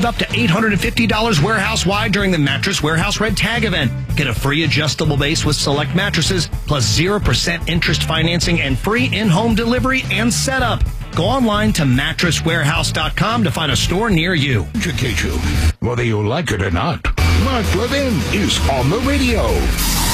Up to $850 warehouse-wide during the Mattress Warehouse Red Tag event. Get a free adjustable base with select mattresses, plus 0% interest financing and free in-home delivery and setup. Go online to mattresswarehouse.com to find a store near you. Educate you, whether you like it or not. Mark Levin is on the radio.